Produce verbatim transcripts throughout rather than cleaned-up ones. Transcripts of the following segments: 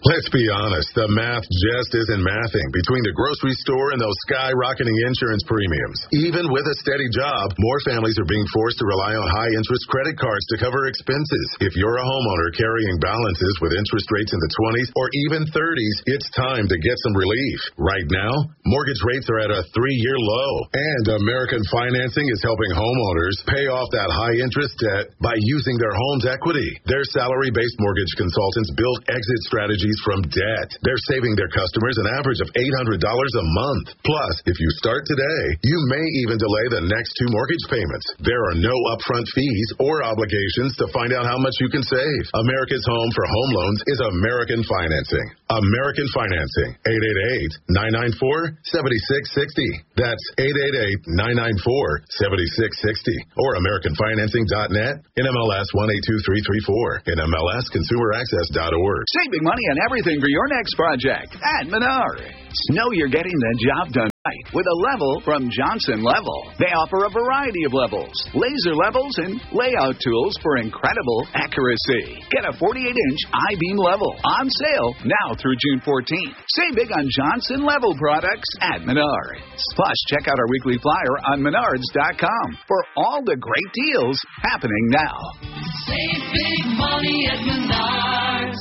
Let's be honest, the math just isn't mathing between the grocery store and those skyrocketing insurance premiums. Even with a steady job, more families are being forced to rely on high-interest credit cards to cover expenses. If you're a homeowner carrying balances with interest rates in the twenties or even thirties, it's time to get some relief. Right now, mortgage rates are at a three-year low, and American Financing is helping homeowners pay off that high-interest debt by using their home's equity. Their salary-based mortgage consultants build exit strategies from debt. They're saving their customers an average of eight hundred dollars a month. Plus, if you start today, you may even delay the next two mortgage payments. There are no upfront fees or obligations to find out how much you can save. America's home for home loans is American Financing. American Financing. eight eight eight, nine nine four, seven six six zero. That's eight eight eight, nine nine four, seven six six zero. Or American Financing dot net, N M L S one eight two three three four, N M L S Consumer Access dot org. Saving money on everything for your next project at Menards. Know you're getting the job done right with a level from Johnson Level. They offer a variety of levels, laser levels, and layout tools for incredible accuracy. Get a forty-eight inch I-beam level on sale now through June fourteenth. Save big on Johnson Level products at Menards. Plus, check out our weekly flyer on Menards dot com for all the great deals happening now. Save big money at Menards.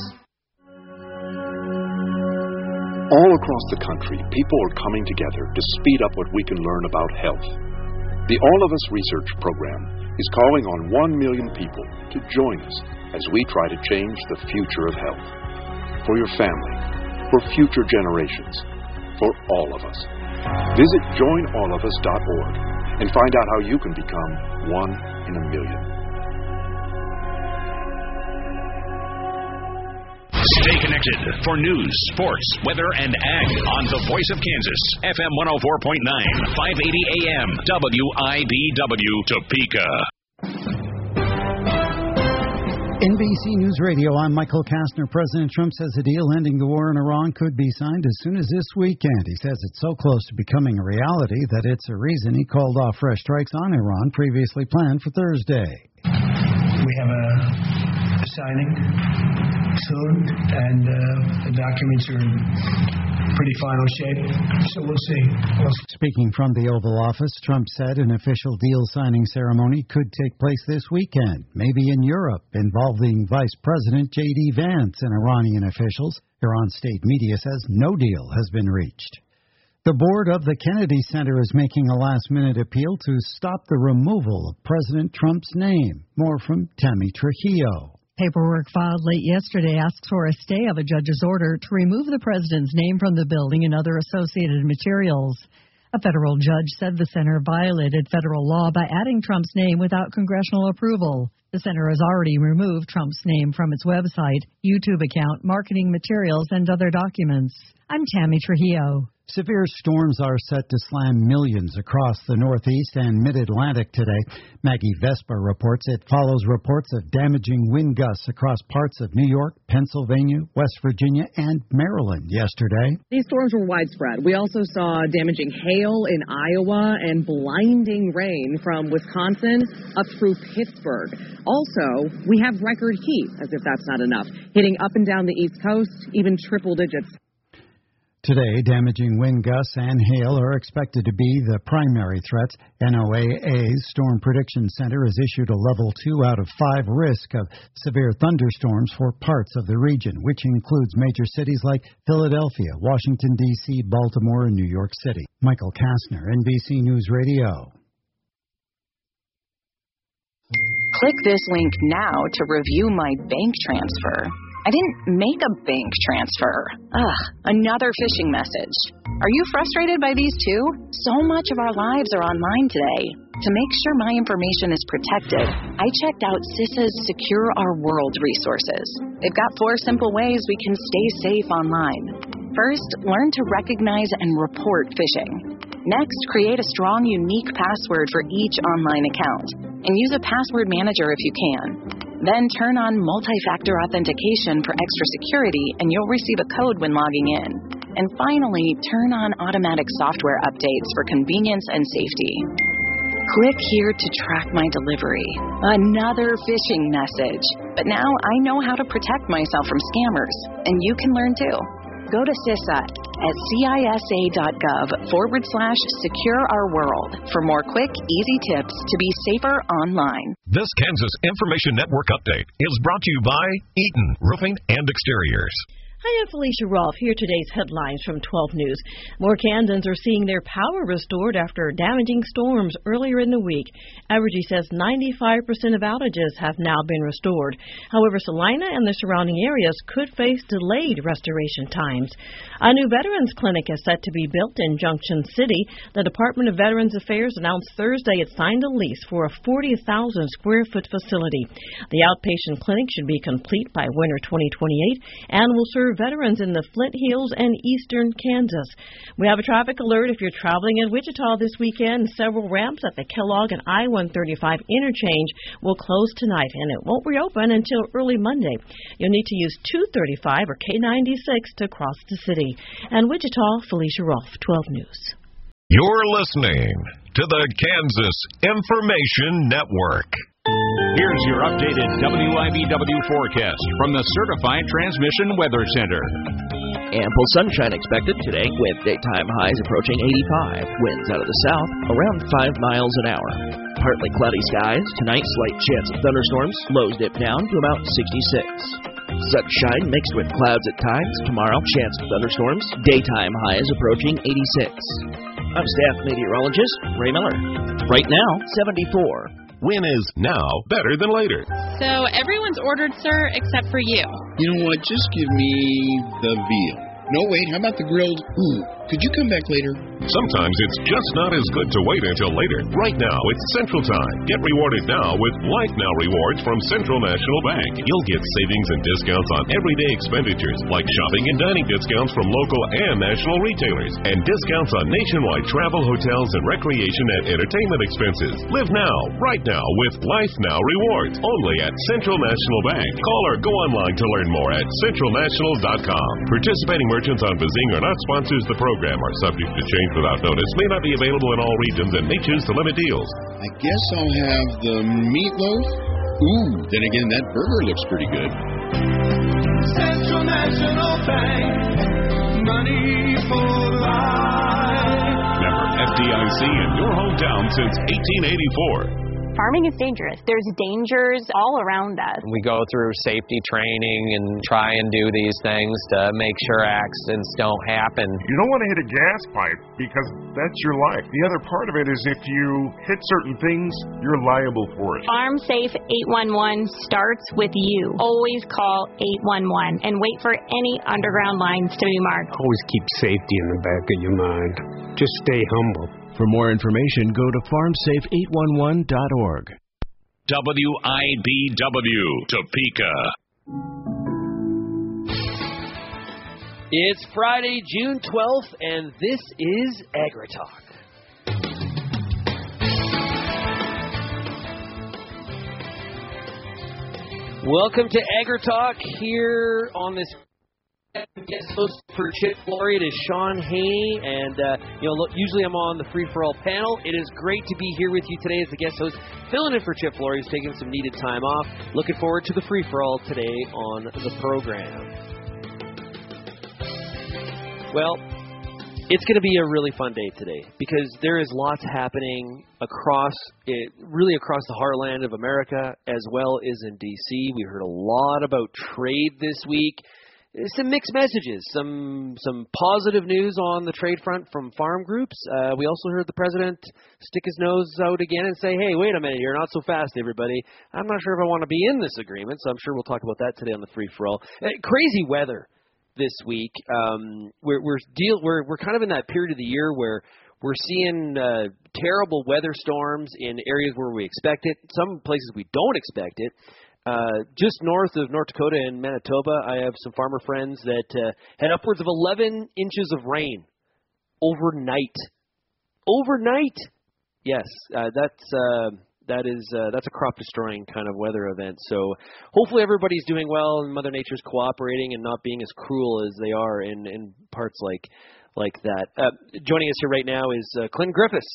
All across the country, people are coming together to speed up what we can learn about health. The All of Us Research Program is calling on one million people to join us as we try to change the future of health. For your family, for future generations, for all of us. Visit join all of us dot org and find out how you can become one in a million. Stay connected for news, sports, weather, and ag on the Voice of Kansas, F M one oh four point nine, five eighty A M, W I B W, Topeka. N B C News Radio, I'm Michael Kastner. President Trump says a deal ending the war in Iran could be signed as soon as this weekend. He says it's so close to becoming a reality that it's a reason he called off fresh strikes on Iran previously planned for Thursday. We have a signing soon, and uh, the documents are in pretty final shape, so we'll see. We'll see. Speaking from the Oval Office, Trump said an official deal-signing ceremony could take place this weekend, maybe in Europe, involving Vice President J D Vance and Iranian officials. Iran state media says no deal has been reached. The board of the Kennedy Center is making a last-minute appeal to stop the removal of President Trump's name. More from Tammy Trujillo. Paperwork filed late yesterday asks for a stay of a judge's order to remove the president's name from the building and other associated materials. A federal judge said the center violated federal law by adding Trump's name without congressional approval. The center has already removed Trump's name from its website, YouTube account, marketing materials, and other documents. I'm Tammy Trujillo. Severe storms are set to slam millions across the Northeast and Mid-Atlantic today. Maggie Vespa reports it follows reports of damaging wind gusts across parts of New York, Pennsylvania, West Virginia, and Maryland yesterday. These storms were widespread. We also saw damaging hail in Iowa and blinding rain from Wisconsin up through Pittsburgh. Also, we have record heat, as if that's not enough, hitting up and down the East Coast, even triple digits. Today, damaging wind gusts and hail are expected to be the primary threats. N O A A's Storm Prediction Center has issued a level two out of five risk of severe thunderstorms for parts of the region, which includes major cities like Philadelphia, Washington, D C, Baltimore, and New York City. Michael Kastner, N B C News Radio. Click this link now to review my bank transfer. I didn't make a bank transfer. Ugh, another phishing message. Are you frustrated by these too? So much of our lives are online today. To make sure my information is protected, I checked out CISA's Secure Our World resources. They've got four simple ways we can stay safe online. First, learn to recognize and report phishing. Next, create a strong, unique password for each online account, and use a password manager if you can. Then turn on multi-factor authentication for extra security, and you'll receive a code when logging in. And finally, turn on automatic software updates for convenience and safety. Click here to track my delivery. Another phishing message. But now I know how to protect myself from scammers, and you can learn too. Go to CISA at cisa.gov forward slash secure our world for more quick, easy tips to be safer online. This Kansas Information Network update is brought to you by Eaton Roofing and Exteriors. Hi, I'm Felicia Rolfe. Here are today's headlines from twelve News. More Kansans are seeing their power restored after damaging storms earlier in the week. Evergy says ninety-five percent of outages have now been restored. However, Salina and the surrounding areas could face delayed restoration times. A new Veterans Clinic is set to be built in Junction City. The Department of Veterans Affairs announced Thursday it signed a lease for a forty thousand square foot facility. The outpatient clinic should be complete by winter twenty twenty-eight and will serve veterans in the Flint Hills and eastern Kansas. We have a traffic alert if you're traveling in Wichita this weekend. Several ramps at the Kellogg and I one thirty-five interchange will close tonight, and it won't reopen until early Monday. You'll need to use two thirty-five or K ninety-six to cross the city. And Wichita, Felicia Rolfe, twelve News. You're listening to the Kansas Information Network. Here's your updated W I B W forecast from the Certified Transmission Weather Center. Ample sunshine expected today with daytime highs approaching eighty-five. Winds out of the south around five miles an hour. Partly cloudy skies. Tonight, slight chance of thunderstorms. Lows dip down to about sixty-six. Sunshine mixed with clouds at times. Tomorrow, chance of thunderstorms. Daytime highs approaching eighty-six. I'm staff meteorologist Ray Miller. Right now, seventy-four. When is now better than later? So everyone's ordered, sir, except for you. You know what? Just give me the veal. No, wait, how about the grilled? Ooh, could you come back later? Sometimes it's just not as good to wait until later. Right now, it's Central Time. Get rewarded now with Life Now rewards from Central National Bank. You'll get savings and discounts on everyday expenditures, like shopping and dining discounts from local and national retailers, and discounts on nationwide travel, hotels, and recreation and entertainment expenses. Live now, right now, with Life Now rewards, only at Central National Bank. Call or go online to learn more at central national dot com. Participating merchants on Bazing are not sponsors of the program, are subject to change without notice, may not be available in all regions, and may choose to limit deals. I guess I'll have the meatloaf. Ooh, then again, that burger looks pretty good. Central National Bank, money for life. Member F D I C in your hometown since eighteen eighty-four. Farming is dangerous. There's dangers all around us. We go through safety training and try and do these things to make sure accidents don't happen. You don't want to hit a gas pipe because that's your life. The other part of it is if you hit certain things, you're liable for it. Farm Safe eight one one starts with you. Always call eight one one and wait for any underground lines to be marked. Always keep safety in the back of your mind. Just stay humble. For more information, go to farm safe eight one one dot org. W I B W, Topeka. It's Friday, June twelfth, and this is AgriTalk. Welcome to AgriTalk here on this guest host for Chip Flory. It is Sean Haney, and uh, you know, look, usually I'm on the Free For All panel. It is great to be here with you today as the guest host, filling in for Chip Flory, who's taking some needed time off. Looking forward to the Free For All today on the program. Well, it's going to be a really fun day today because there is lots happening across it, really across the heartland of America, as well as in D C. We heard a lot about trade this week. Some mixed messages, some some positive news on the trade front from farm groups. Uh, we also heard the president stick his nose out again and say, hey, wait a minute, you're not so fast, everybody. I'm not sure if I want to be in this agreement, so I'm sure we'll talk about that today on the Free For All. Uh, crazy weather this week. Um, we're we're deal we're we're kind of in that period of the year where we're seeing uh, terrible weather storms in areas where we expect it. Some places we don't expect it. Uh, just north of North Dakota and Manitoba, I have some farmer friends that uh, had upwards of eleven inches of rain overnight. Overnight, yes, uh, that's uh, that is uh, that's a crop destroying kind of weather event. So hopefully everybody's doing well and Mother Nature's cooperating and not being as cruel as they are in, in parts like like that. Uh, joining us here right now is uh, Clint Griffiths.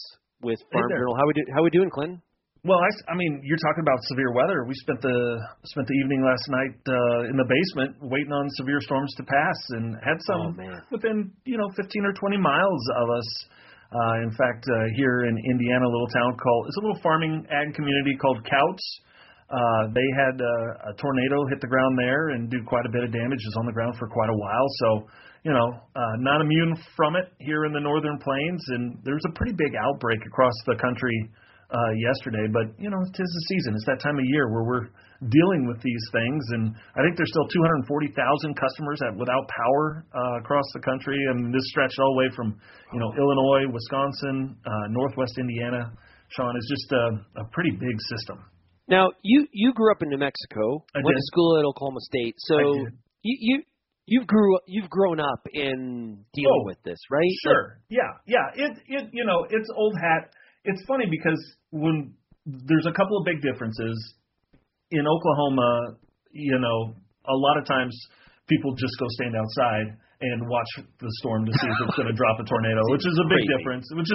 with Farm Hey there. Journal. How we do, how we doing, Clinton? Well, I, I mean, you're talking about severe weather. We spent the spent the evening last night uh, in the basement waiting on severe storms to pass, and had some Oh, man. within you know fifteen or twenty miles of us. Uh, in fact, uh, here in Indiana, a little town called it's a little farming ag community called Couts. Uh, they had uh, a tornado hit the ground there and do quite a bit of damage. It was on the ground for quite a while, so you know, uh, not immune from it here in the northern plains. And there's a pretty big outbreak across the country uh, yesterday. But you know, tis the season. It's that time of year where we're dealing with these things. And I think there's still two hundred forty thousand customers at, without power uh, across the country. I mean, this stretched all the way from you know Illinois, Wisconsin, uh, Northwest Indiana. Sean, is just a, a pretty big system. Now, you, you grew up in New Mexico, I went did. to school at Oklahoma State, so I did. you you you've grew you've grown up in dealing Oh, with this, right? Sure. Yeah. Yeah. It it you know it's old hat. It's funny because when there's a couple of big differences in Oklahoma, you know, a lot of times people just go stand outside and watch the storm to see if it's going to drop a tornado, which is a big Crazy. difference. Which is